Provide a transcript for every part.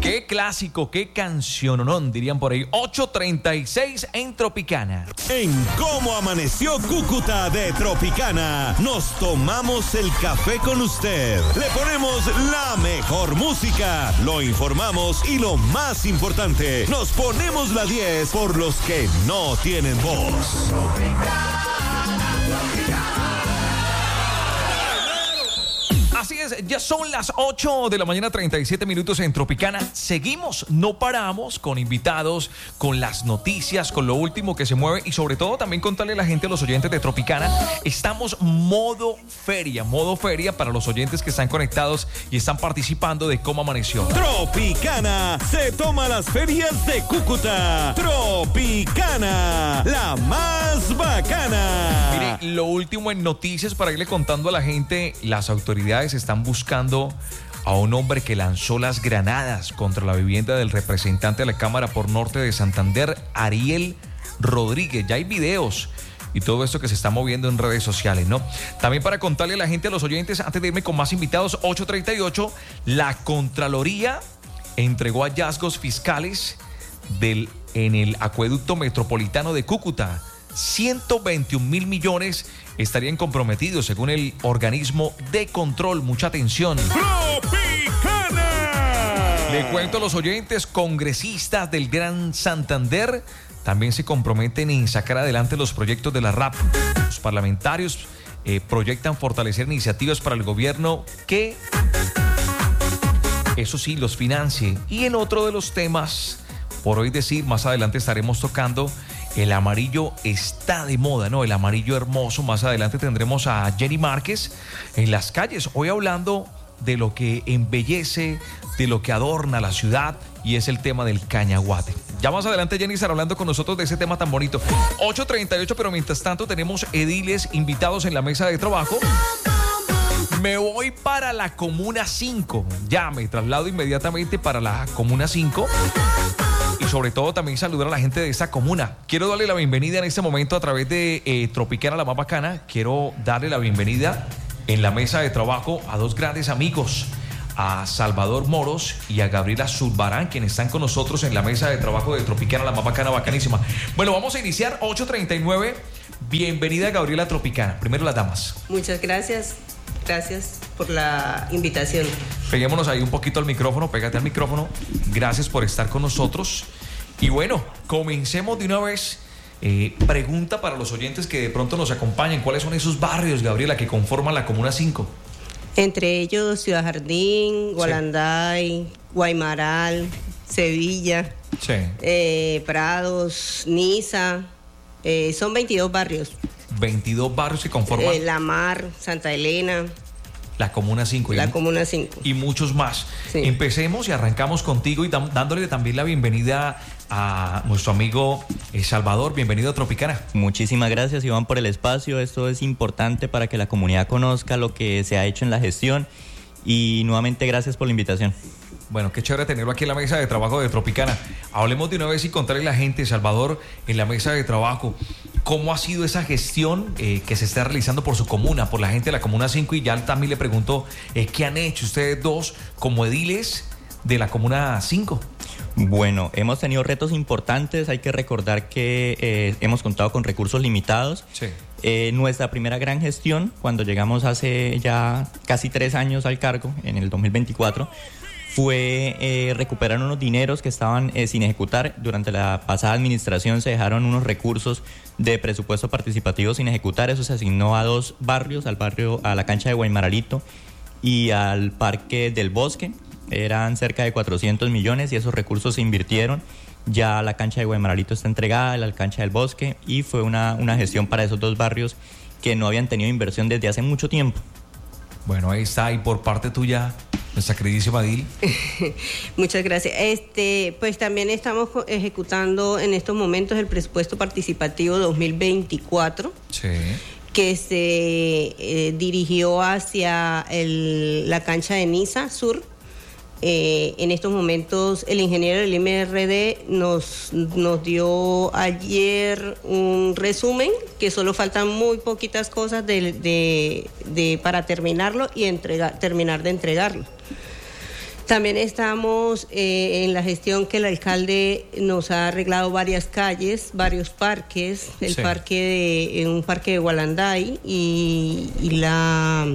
Qué clásico, qué canciononón, dirían por ahí. 8:36 en Tropicana. En Cómo Amaneció Cúcuta de Tropicana, nos tomamos el café con usted. Le ponemos la mejor música, lo informamos y lo más importante, nos ponemos la 10 por los que no tienen voz. Así es, ya son las 8 de la mañana, 37 minutos en Tropicana. Seguimos, no paramos con invitados, con las noticias, con lo último que se mueve y sobre todo también contarle a la gente, a los oyentes de Tropicana, estamos modo feria para los oyentes que están conectados y están participando de Cómo Amaneció. Tropicana se toma las ferias de Cúcuta. Tropicana, la más bacana. Mire, lo último en noticias para irle contando a la gente, las autoridades están buscando a un hombre que lanzó las granadas contra la vivienda del representante de la Cámara por Norte de Santander, Ariel Rodríguez. Ya hay videos y todo esto que se está moviendo en redes sociales, ¿no? También para contarle a la gente, a los oyentes, antes de irme con más invitados, 8:38, la Contraloría entregó hallazgos fiscales en el acueducto metropolitano de Cúcuta. 121.000 millones estarían comprometidos según el organismo de control. Mucha atención. ¡Tropicana! Le cuento a los oyentes, congresistas del Gran Santander también se comprometen en sacar adelante los proyectos de la RAP. Los parlamentarios proyectan fortalecer iniciativas para el gobierno que, eso sí, los financie. Y en otro de los temas, por hoy decir, más adelante estaremos tocando, el amarillo está de moda, ¿no? El amarillo hermoso. Más adelante tendremos a Jenny Márquez en las calles. Hoy hablando de lo que embellece, de lo que adorna la ciudad, y es el tema del cañaguate. Ya más adelante Jenny estará hablando con nosotros de ese tema tan bonito. 8:38, pero mientras tanto tenemos ediles invitados en la mesa de trabajo. Me voy para la Comuna 5. Ya me traslado inmediatamente para la Comuna 5. Y sobre todo también saludar a la gente de esta comuna. Quiero darle la bienvenida en este momento a través de Tropicana, la más bacana. Quiero darle la bienvenida en la mesa de trabajo a dos grandes amigos, a Salvador Moros y a Gabriela Zulbarán, quienes están con nosotros en la mesa de trabajo de Tropicana, la más bacana, bacanísima. Bueno, vamos a iniciar 8:39. Bienvenida, Gabriela, Tropicana. Primero las damas. Muchas gracias. Gracias por la invitación. Peguémonos ahí un poquito al micrófono, pégate al micrófono. Gracias por estar con nosotros. Y bueno, comencemos de una vez. Pregunta para los oyentes que de pronto nos acompañan. ¿Cuáles son esos barrios, Gabriela, que conforman la Comuna 5? Entre ellos Ciudad Jardín, Gualanday, Guaymaral, Sevilla, Prados, Niza. Son 22 barrios. 22 barrios que conforman La Mar, Santa Elena, la Comuna 5. La Comuna 5. Y muchos más. Sí. Empecemos y arrancamos contigo y dándole también la bienvenida a nuestro amigo Salvador. Bienvenido a Tropicana. Muchísimas gracias, Iván, por el espacio. Esto es importante para que la comunidad conozca lo que se ha hecho en la gestión. Y nuevamente gracias por la invitación. Bueno, qué chévere tenerlo aquí en la mesa de trabajo de Tropicana. Hablemos de una vez y contarle a la gente, Salvador, en la mesa de trabajo, ¿cómo ha sido esa gestión que se está realizando por su comuna, por la gente de la Comuna 5? Y ya también le pregunto, ¿qué han hecho ustedes dos como ediles de la Comuna 5? Bueno, hemos tenido retos importantes. Hay que recordar que hemos contado con recursos limitados. Sí. Nuestra primera gran gestión, cuando llegamos hace ya casi 3 años al cargo, en el 2024, fue recuperar unos dineros que estaban sin ejecutar. Durante la pasada administración se dejaron unos recursos de presupuesto participativo sin ejecutar. Eso se asignó a 2 barrios, a la cancha de Guaymaralito y al Parque del Bosque. Eran cerca de 400 millones y esos recursos se invirtieron. Ya la cancha de Guaymaralito está entregada, la cancha del Bosque, y fue una gestión para esos 2 barrios que no habían tenido inversión desde hace mucho tiempo. Bueno, ahí está. Y por parte tuya, nuestra queridísima Adil. Muchas gracias. Pues también estamos ejecutando en estos momentos el presupuesto participativo 2024. Sí. Que se dirigió hacia la cancha de Niza Sur. En estos momentos el ingeniero del MRD nos dio ayer un resumen, que solo faltan muy poquitas cosas para terminarlo y terminar de entregarlo. También estamos en la gestión que el alcalde nos ha arreglado varias calles, varios parques, el un parque de Gualanday y la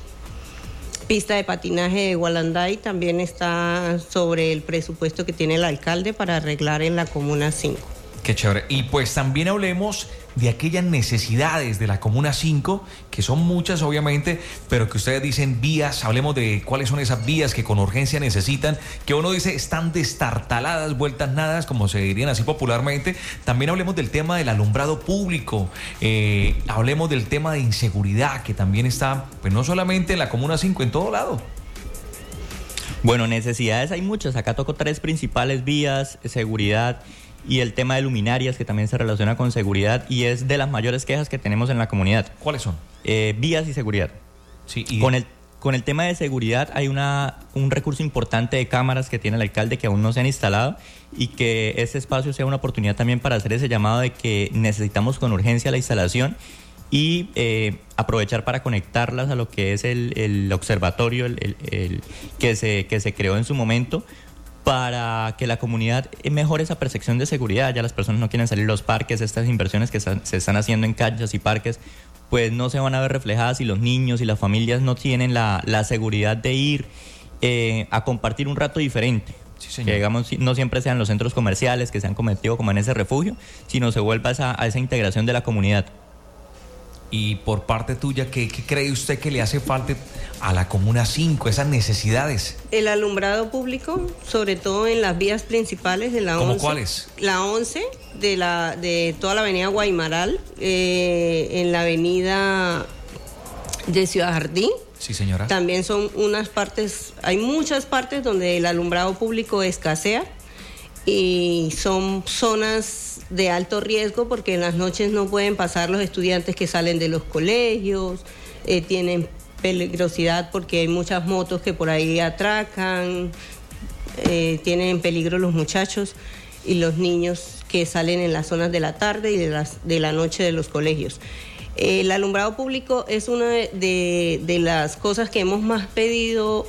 pista de patinaje de Gualanday también está sobre el presupuesto que tiene el alcalde para arreglar en la Comuna 5. Qué chévere. Y pues también hablemos de aquellas necesidades de la Comuna 5, que son muchas obviamente, pero que ustedes dicen vías, hablemos de cuáles son esas vías que con urgencia necesitan, que uno dice están destartaladas, vueltas nadas, como se dirían así popularmente. También hablemos del tema del alumbrado público, hablemos del tema de inseguridad, que también está, pues no solamente en la Comuna 5, en todo lado. Bueno, necesidades hay muchas, acá toco 3 principales vías: seguridad y el tema de luminarias, que también se relaciona con seguridad y es de las mayores quejas que tenemos en la comunidad. ¿Cuáles son? Vías y seguridad. Sí, Con el tema de seguridad hay un recurso importante de cámaras que tiene el alcalde que aún no se han instalado, y que ese espacio sea una oportunidad también para hacer ese llamado de que necesitamos con urgencia la instalación y aprovechar para conectarlas a lo que es el observatorio que se creó en su momento, para que la comunidad mejore esa percepción de seguridad. Ya las personas no quieren salir a los parques, estas inversiones que se están haciendo en canchas y parques pues no se van a ver reflejadas si los niños y las familias no tienen la seguridad de ir a compartir un rato diferente. Sí, que digamos no siempre sean los centros comerciales que se han convertido como en ese refugio, sino se vuelva a esa integración de la comunidad. Y por parte tuya, ¿qué cree usted que le hace falta a la Comuna 5, esas necesidades? El alumbrado público, sobre todo en las vías principales de la 11. ¿Cómo cuáles? La 11 de toda la avenida Guaymaral, en la avenida de Ciudad Jardín. Sí, señora. También son unas partes, hay muchas partes donde el alumbrado público escasea y son zonas de alto riesgo porque en las noches no pueden pasar los estudiantes que salen de los colegios, tienen peligrosidad porque hay muchas motos que por ahí atracan, tienen en peligro los muchachos y los niños que salen en las zonas de la tarde y de la noche de los colegios. El alumbrado público es una de las cosas que hemos pedido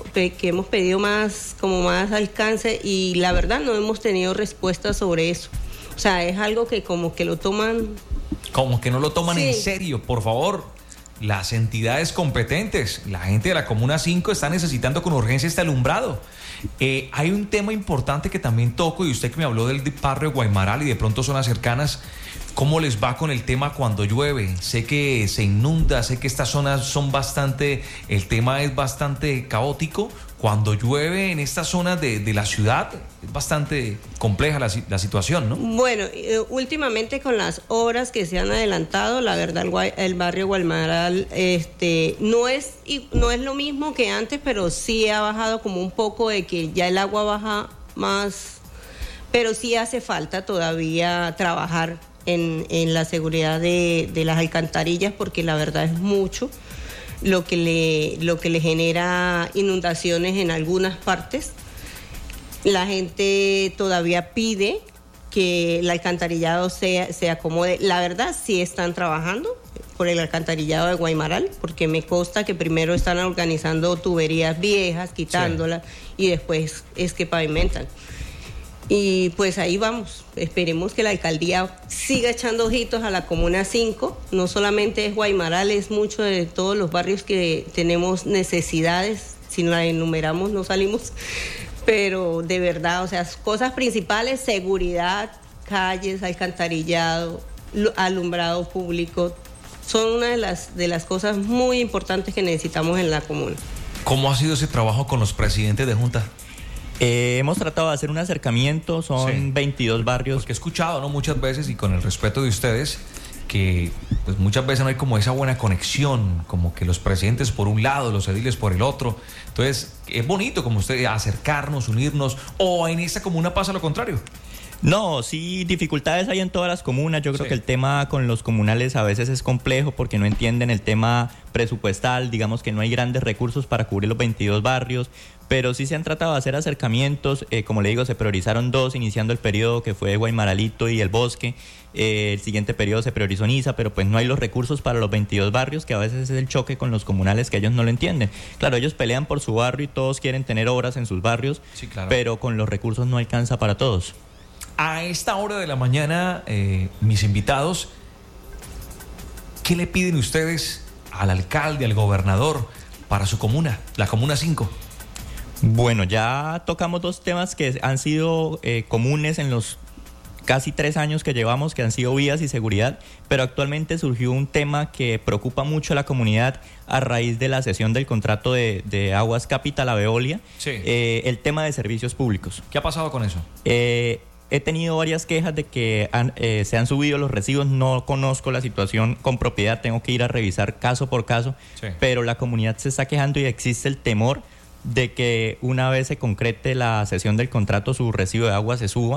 más alcance, y la verdad no hemos tenido respuesta sobre eso. O sea, es algo que como que lo toman... Como que no lo toman Sí. en serio, por favor. Las entidades competentes, la gente de la Comuna 5 está necesitando con urgencia este alumbrado. Hay un tema importante que también toco, y usted que me habló del barrio de Guaymaral y de pronto zonas cercanas, ¿cómo les va con el tema cuando llueve? Sé que se inunda, sé que estas zonas son el tema es bastante caótico. Cuando llueve en estas zonas de la ciudad es bastante compleja la situación, ¿no? Bueno, últimamente con las obras que se han adelantado, la verdad el barrio Guaymaral no es lo mismo que antes, pero sí ha bajado como un poco, de que ya el agua baja más, pero sí hace falta todavía trabajar en la seguridad de las alcantarillas, porque la verdad es mucho lo que le genera inundaciones en algunas partes. La gente todavía pide que el alcantarillado se acomode. La verdad sí están trabajando por el alcantarillado de Guaymaral, porque me consta que primero están organizando tuberías viejas, quitándolas, y después es que pavimentan. Y pues ahí vamos, esperemos que la alcaldía siga echando ojitos a la Comuna 5, no solamente es Guaymaral, es mucho de todos los barrios que tenemos necesidades, si no la enumeramos no salimos, pero de verdad, o sea, cosas principales: seguridad, calles, alcantarillado, alumbrado público, son una de las cosas muy importantes que necesitamos en la comuna. ¿Cómo ha sido ese trabajo con los presidentes de junta? Hemos tratado de hacer un acercamiento, son 22 barrios. Porque he escuchado, ¿no?, muchas veces, y con el respeto de ustedes, que pues muchas veces no hay como esa buena conexión, como que los presidentes por un lado, los ediles por el otro. Entonces, es bonito como usted acercarnos, unirnos, o en esta comuna pasa lo contrario. No, sí, dificultades hay en todas las comunas. Yo creo que el tema con los comunales a veces es complejo porque no entienden el tema presupuestal. Digamos que no hay grandes recursos para cubrir los 22 barrios, pero sí se han tratado de hacer acercamientos. Como le digo, se priorizaron 2 iniciando el periodo, que fue Guaymaralito y El Bosque. El siguiente periodo se priorizó Niza, pero pues no hay los recursos para los 22 barrios, que a veces es el choque con los comunales, que ellos no lo entienden. Claro, ellos pelean por su barrio y todos quieren tener obras en sus barrios, sí, claro, pero con los recursos no alcanza para todos. A esta hora de la mañana, mis invitados, ¿qué le piden ustedes al alcalde, al gobernador para su comuna, la Comuna 5? Bueno, ya tocamos 2 temas que han sido comunes en los casi 3 años que llevamos, que han sido vías y seguridad, pero actualmente surgió un tema que preocupa mucho a la comunidad a raíz de la cesión del contrato de Aguas Capital a Veolia, sí, el tema de servicios públicos. ¿Qué ha pasado con eso? He tenido varias quejas de que se han subido los recibos. No conozco la situación con propiedad, tengo que ir a revisar caso por caso, sí, pero la comunidad se está quejando y existe el temor de que una vez se concrete la cesión del contrato, su recibo de agua se suba.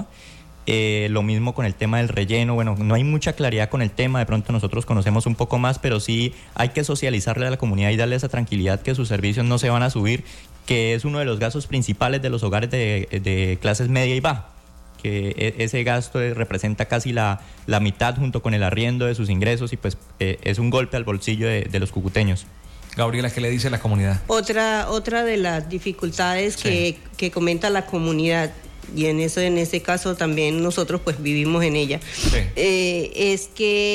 Lo mismo con el tema del relleno. Bueno, no hay mucha claridad con el tema, de pronto nosotros conocemos un poco más, pero sí hay que socializarle a la comunidad y darle esa tranquilidad que sus servicios no se van a subir, que es uno de los gastos principales de los hogares de clases media y baja, que ese gasto representa casi la mitad junto con el arriendo de sus ingresos y pues es un golpe al bolsillo de los cucuteños. Gabriela, ¿qué le dice la comunidad? Otra de las dificultades sí, que comenta la comunidad, y en ese caso también nosotros pues vivimos en ella, sí, es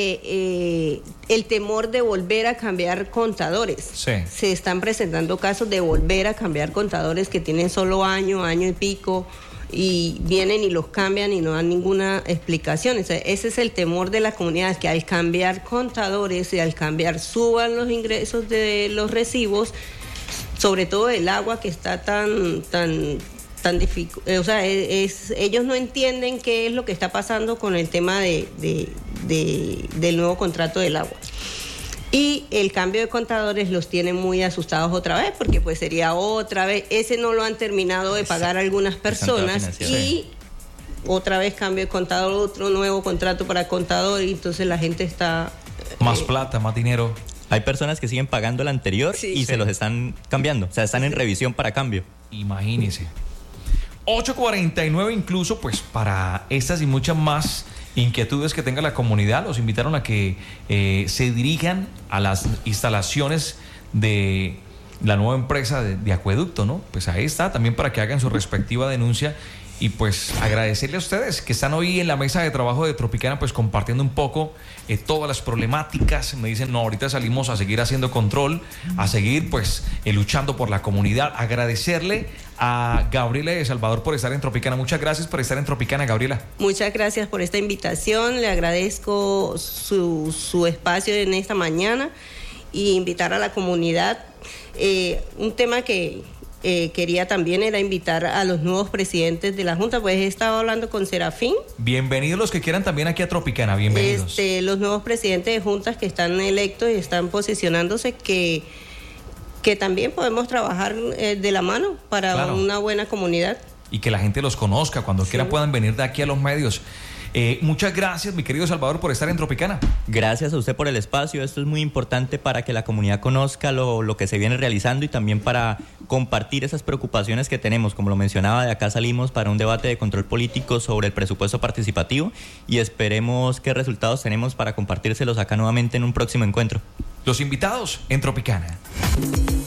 que el temor de volver a cambiar contadores. Sí. Se están presentando casos de volver a cambiar contadores que tienen solo año y pico, y vienen y los cambian y no dan ninguna explicación. O sea, ese es el temor de la comunidad, que al cambiar contadores y al cambiar suban los ingresos de los recibos, sobre todo el agua que está tan difícil. O sea, ellos no entienden qué es lo que está pasando con el tema del nuevo contrato del agua. Y el cambio de contadores los tiene muy asustados otra vez, porque pues sería otra vez, ese no lo han terminado de pagar algunas personas y otra vez cambio de contador, otro nuevo contrato para contador, y entonces la gente está... Más plata, más dinero. Hay personas que siguen pagando el anterior, sí, y sí, se los están cambiando, o sea, están en revisión para cambio. Imagínense. 8:49 incluso, pues para estas y muchas más inquietudes que tenga la comunidad, los invitaron a que se dirijan a las instalaciones de la nueva empresa de acueducto, ¿no? Pues ahí está, también para que hagan su respectiva denuncia. Y pues agradecerle a ustedes que están hoy en la mesa de trabajo de Tropicana, pues compartiendo un poco todas las problemáticas. Me dicen, no, ahorita salimos a seguir haciendo control, a seguir pues luchando por la comunidad. Agradecerle a Gabriela de Salvador por estar en Tropicana. Muchas gracias por estar en Tropicana, Gabriela. Muchas gracias por esta invitación. Le agradezco su espacio en esta mañana y invitar a la comunidad. Un tema que quería también era invitar a los nuevos presidentes de la Junta, pues he estado hablando con Serafín. Bienvenidos los que quieran también aquí a Tropicana, bienvenidos. Los nuevos presidentes de juntas que están electos y están posicionándose, que también podemos trabajar de la mano para claro, una buena comunidad. Y que la gente los conozca, cuando sí, quiera puedan venir de aquí a los medios. Muchas gracias, mi querido Salvador, por estar en Tropicana. Gracias a usted por el espacio. Esto es muy importante para que la comunidad conozca lo que se viene realizando y también para compartir esas preocupaciones que tenemos. Como lo mencionaba, de acá salimos para un debate de control político sobre el presupuesto participativo y esperemos qué resultados tenemos para compartírselos acá nuevamente en un próximo encuentro. Los invitados en Tropicana.